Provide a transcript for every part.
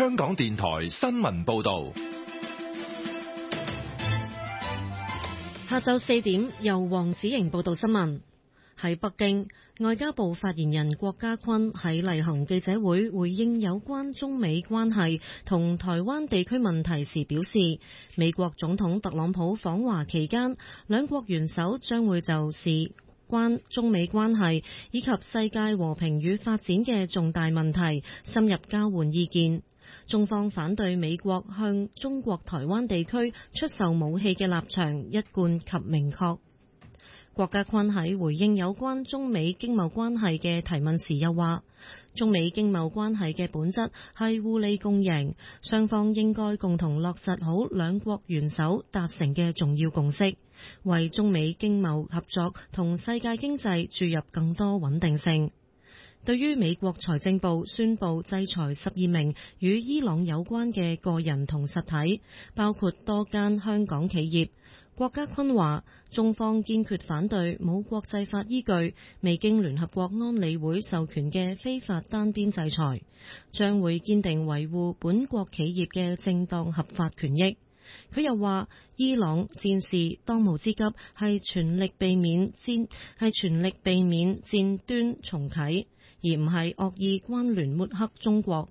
香港電台新聞報道。 下晝4點，由黃子瑩報道新聞。喺北京，外交部發言人郭家坤喺例行記者會回應有關中美關係同台灣地區問題時表示，美國總統特朗普訪華期間，兩國元首將會就事關中美關係以及世界和平與發展嘅重大問題深入交換意見。中方反對美國向中國台灣地區出售武器嘅立場一貫及明確。郭家坤喺回應有關中美經貿關係嘅提問時又話，中美經貿關係嘅本質係互利共贏，雙方應該共同落實好兩國元首達成嘅重要共識，為中美經貿合作同世界經濟注入更多穩定性。對於美國財政部宣布制裁12名與伊朗有關嘅個人同實體，包括多間香港企業，郭家坤話，中方堅決反對冇國際法依據、未經聯合國安理會授權嘅非法單邊制裁，將會堅定維護本國企業嘅正當合法權益。佢又話，伊朗戰事當務之急係全力避免戰端重啟，而唔係惡意關聯抹黑中國。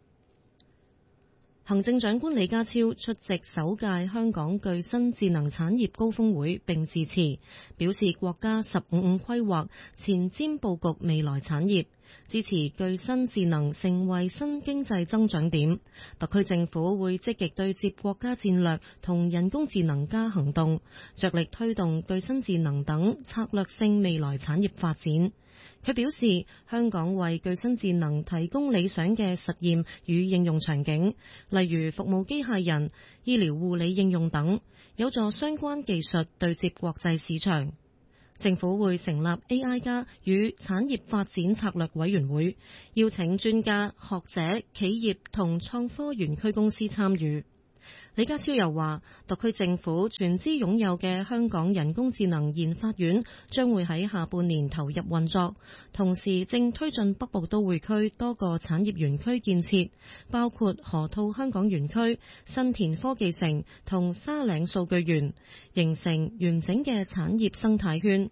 行政長官李家超出席首屆香港具新智能產業高峰會並致辭，表示國家15+5規劃前瞻佈局未來產業，支持具新智能成為新經濟增長點。特區政府會積極對接國家戰略同人工智能加行動，着力推動具新智能等策略性未來產業發展。佢表示，香港為具新智能提供理想嘅實驗與應用場景，例如服務機械人、醫療護理應用等，有助相關技術對接國際市場。政府會成立 AI+ 與產業發展策略委員會，邀請專家、學者、企業同創科園區公司參與。李家超又話，特區政府全資擁有嘅香港人工智能研發院將會喺下半年投入運作，同時正推進北部都會區多個產業園區建設，包括河套香港園區、新田科技城同沙嶺數據園，形成完整嘅產業生態圈。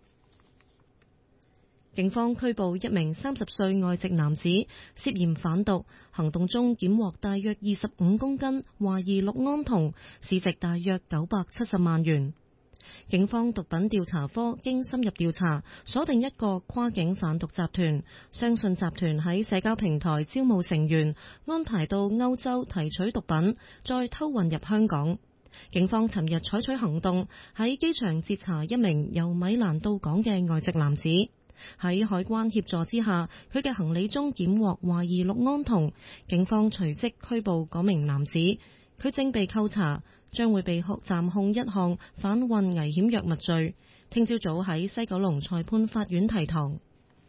警方拘捕一名30歲外籍男子，涉嫌販毒，行動中檢獲大約25公斤懷疑氯胺酮，市值大約970萬元。警方毒品調查科經深入調查，鎖定一個跨境販毒集團，相信集團喺社交平台招募成員，安排到歐洲提取毒品，再偷運入香港。警方尋日採取行動，喺機場截查一名由米蘭到港嘅外籍男子。喺海關協助之下，佢嘅行李中檢獲懷疑氯胺酮，警方隨即拘捕嗰名男子，佢正被扣查，將會被暫控一項販運危險藥物罪，聽朝早喺西九龍裁判法院提堂。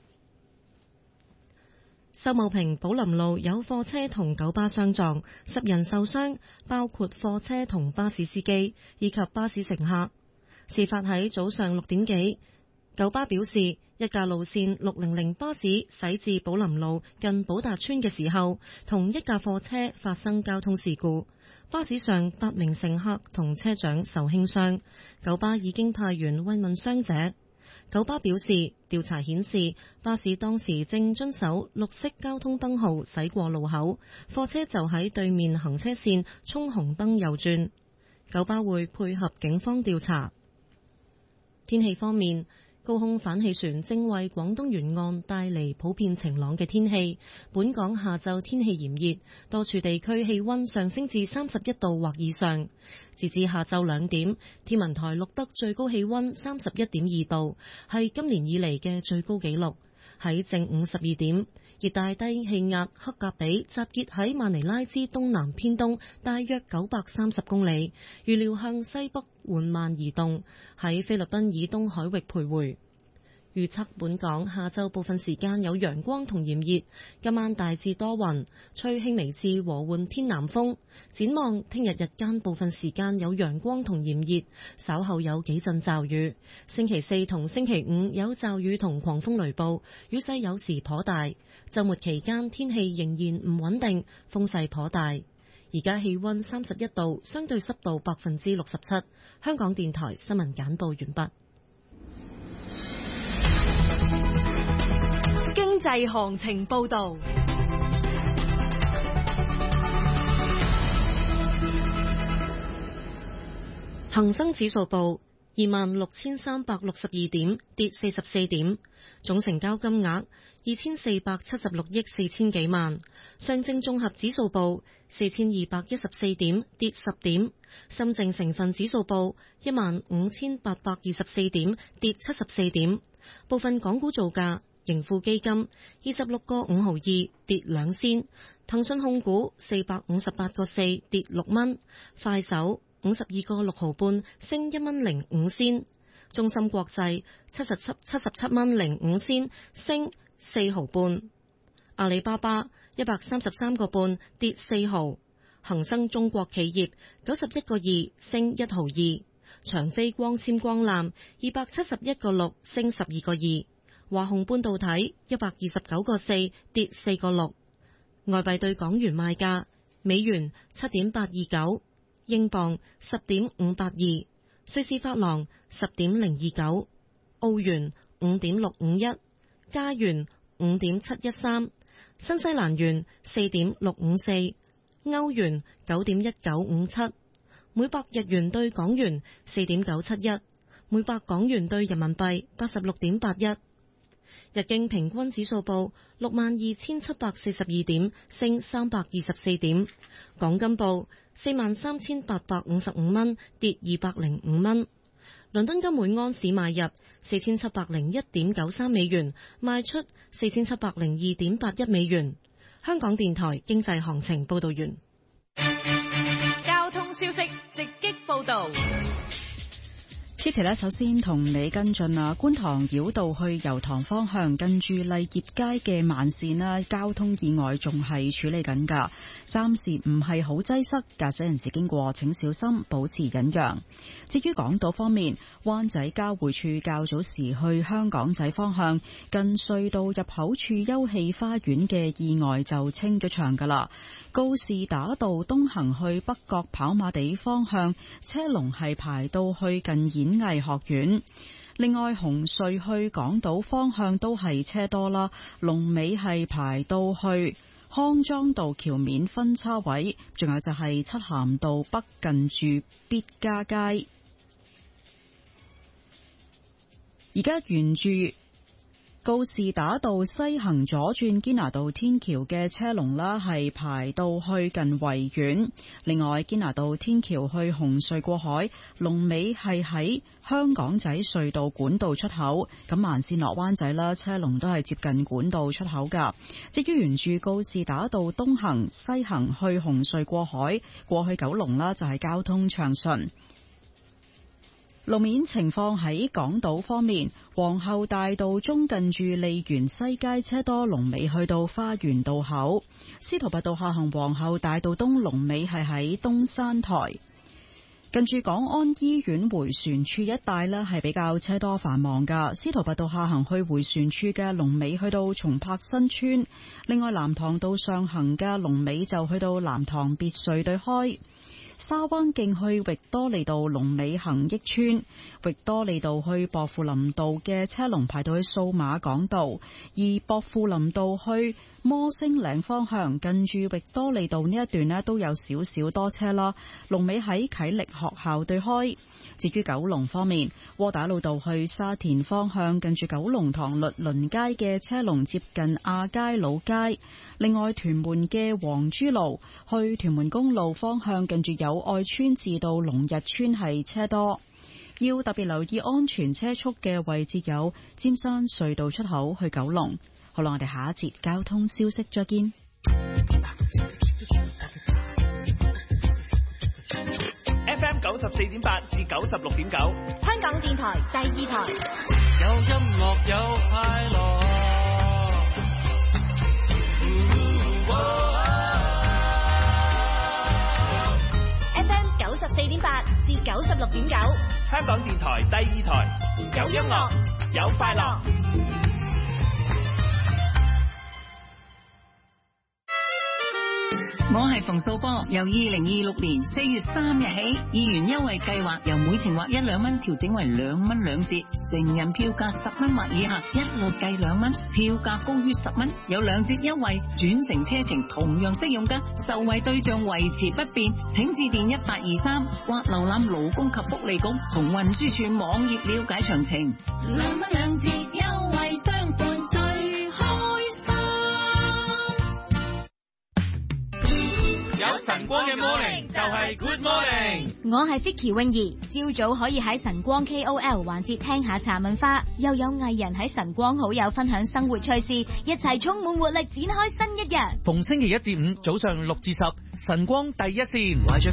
秀茂坪寶林路有貨車同九巴相撞，10人受傷，包括貨車同巴士司機以及巴士乘客。事發喺早上6點幾。九巴表示，一架路線600巴士駛至寶林路近寶達邨嘅時候，同一架貨車發生交通事故，巴士上8名乘客同車長受輕傷，九巴已經派員慰問傷者。九巴表示，調查顯示巴士當時正遵守綠色交通燈號駛過路口，貨車就喺對面行車線衝紅燈右轉。九巴會配合警方調查。天氣方面，高空反氣旋正為廣東沿岸帶嚟普遍晴朗嘅天氣。本港下晝天氣炎熱，多處地區氣溫上升至31度或以上。截至下晝2點，天文台錄得最高氣溫31.2度，係今年以嚟嘅最高紀錄。喺正午12點，熱帶低氣壓克格比集結喺馬尼拉之東南偏東大約930公里，預料向西北緩慢移動，喺菲律賓以東海域徘徊。 預測本港下晝部分時間有陽光同炎熱，今晚大致多雲，吹輕微至和緩偏南風。展望聽日日間部分時間有陽光同炎熱，稍後有幾陣驟雨。星期四同星期五有驟雨同狂風雷暴，雨勢有時頗大。週末期間天氣仍然唔穩定，風勢頗大。而家氣溫31度，相對濕度67%。香港電台新聞簡報完畢。 經濟行情報道。 恒生指數報26,362點，跌44點，總成交金額2476億4千幾萬。上證綜合指數報4214點，跌10點。深證成分指數報15,824點，跌74點。部分港股造價：盈富基金26個5毫2，跌2仙；騰訊控股458個4，跌6蚊；快手52個6毫半，升1蚊05仙；中芯國際77蚊05仙，升4毫半；阿里巴巴133個半，跌4毫；恒生中國企業91個2，升1毫2；長飛光纖光纜271個6，升12個2；華虹半導體129個4，跌4個6。外幣對港元賣價：美元7.829，英鎊10.582，瑞士法郎10.029，澳元5.651，加元5.713，新西蘭元4.654，歐元9.1957，每百日元對港元4.971，每百港元對人民幣86.81。日經平均指數報62,742點，升324點。港金報43,855蚊，跌205蚊。倫敦金每安士買入4,701.93美元，賣出4,702.81美元。香港電台經濟行情報道完。 交通消息直擊報道。 Kitty 呢，首先同你跟進啊，觀塘繞道去油塘方向近住麗業街嘅慢線啦，交通意外仲係處理緊㗎，暫時唔係好擠塞，駕駛人士經過請小心，保持忍讓。至於港島方面，灣仔交匯處較早時去香港仔方向近隧道入口處休憩花園嘅意外就清咗場㗎啦。告士打道東行去北角跑馬地方向車龍係排到去近演藝學院。另外紅隧去港島方向都係車多啦，龍尾係排到去康莊道橋面分叉位，仲有就係漆咸道北近住必嘉街。而家沿住告士打道西行左轉堅拿道天橋嘅車龍啦，係排到去近維園。另外堅拿道天橋去紅隧過海，龍尾係喺香港仔隧道管道出口。咁慢線落灣仔啦，車龍都係接近管道出口噶。至於沿住告士打道東行西行去紅隧過海，過去九龍啦，就係交通暢順。路面情況喺港島方面，皇后大道中近住利園西街車多，龍尾去到花園道口；司徒拔道下行皇后大道東，龍尾係喺東山台。近住港安醫院迴旋處一帶呢，係比較車多繁忙噶。司徒拔道下行去迴旋處嘅龍尾去到松柏新村，另外藍塘道上行嘅龍尾就去到藍塘別墅對開。沙灣徑去域多利道龍尾恒益村，域多利道去薄扶林道嘅車龍排到去數碼港道，而薄扶林道去摩星嶺方向近住域多利道呢一段呢都有少少多車啦，龍尾喺啟力學校對開。至於九龍方面，窩打老道去沙田方向近住九龍塘律倫街嘅車龍接近亞皆老街。另外屯門嘅黃珠路去屯門公路方向近住友愛村至到龍日村係車多，要特別留意安全車速嘅位置有尖山隧道出口去九龍。好啦，我哋下一節交通消息再見。 FM 94.8至96.9， 香港電台第二台。 有音樂有快樂。 FM 94.8至96.9， 香港電台第二台，有音樂有快樂。 我係馮素波，由2026年4月3日起，議員優惠計劃由每程劃1、2蚊調整為2蚊2折，成人票價10蚊或以下一律計2蚊，票價高於10蚊有2折優惠，轉乘車程同樣適用㗎，受惠對象維持不變，請致電1823或瀏覽勞工及福利局同運輸署網頁了解詳情。2蚊2折優惠相伴最開心。 有晨光嘅 morning 就係 good morning。 我係 Vicky 泳兒，朝早可以喺晨光 KOL 環節聽下茶文化，又有藝人喺晨光好友分享生活趣事，一齊充滿活力展開新一日。 逢星期1至5早上6至10，晨光第一線。